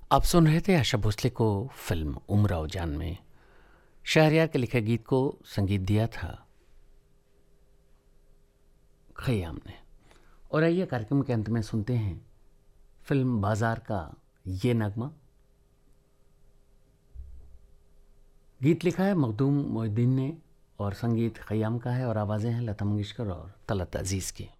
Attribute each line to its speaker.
Speaker 1: आप सुन रहे थे आशा भोसले को फिल्म उमराव जान में शहरयार के लिखे गीत को संगीत दिया था खयाम ने। और आइए कार्यक्रम के अंत में सुनते हैं फिल्म बाजार का ये नगमा। गीत लिखा है मखदूम मोहिउद्दीन ने और संगीत खयाम का है और आवाज़ें हैं लता मंगेशकर और तलत अजीज़ की।